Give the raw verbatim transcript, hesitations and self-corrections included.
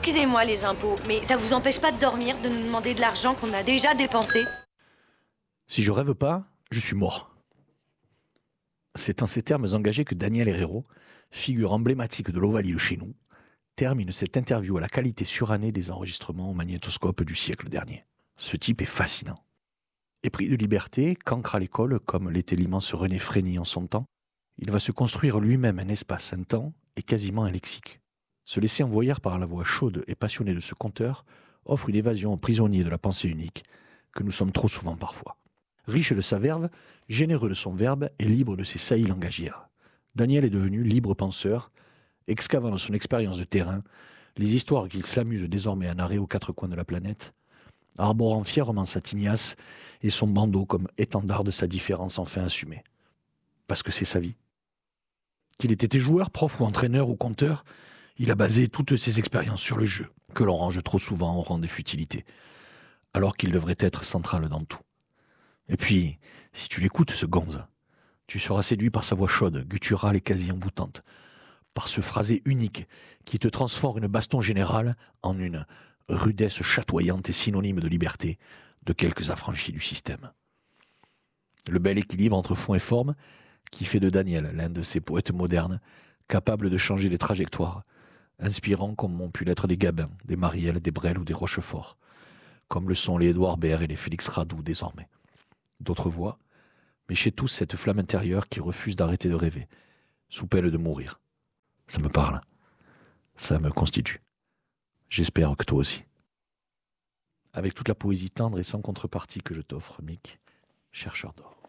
Excusez-moi les impôts, mais ça vous empêche pas de dormir, de nous demander de l'argent qu'on a déjà dépensé? Si je rêve pas, je suis mort. C'est en ces termes engagés que Daniel Herrero, figure emblématique de l'Ovalie de chez nous, termine cette interview à la qualité surannée des enregistrements au magnétoscope du siècle dernier. Ce type est fascinant. Épris de liberté, cancre à l'école, comme l'était l'immense René Frény en son temps, il va se construire lui-même un espace, un temps et quasiment un lexique. Se laisser envoyer par la voix chaude et passionnée de ce conteur offre une évasion aux prisonniers de la pensée unique que nous sommes trop souvent parfois. Riche de sa verve, généreux de son verbe et libre de ses saillies langagières, Daniel est devenu libre penseur, excavant dans son expérience de terrain les histoires qu'il s'amuse désormais à narrer aux quatre coins de la planète, arborant fièrement sa tignasse et son bandeau comme étendard de sa différence enfin assumée. Parce que c'est sa vie. Qu'il ait été joueur, prof ou entraîneur ou conteur, il a basé toutes ses expériences sur le jeu, que l'on range trop souvent au rang des futilités, alors qu'il devrait être central dans tout. Et puis, si tu l'écoutes, ce gonze, tu seras séduit par sa voix chaude, gutturale et quasi envoûtante, par ce phrasé unique qui te transforme une baston générale en une rudesse chatoyante et synonyme de liberté de quelques affranchis du système. Le bel équilibre entre fond et forme qui fait de Daniel l'un de ces poètes modernes capables de changer les trajectoires, inspirants comme ont pu l'être des Gabin, des Marielle, des Brel ou des Rochefort, comme le sont les Édouard Baird et les Félix Radou désormais. D'autres voix, mais chez tous cette flamme intérieure qui refuse d'arrêter de rêver, sous peine de mourir. Ça me parle, ça me constitue. J'espère que toi aussi. Avec toute la poésie tendre et sans contrepartie que je t'offre, Mick, chercheur d'or.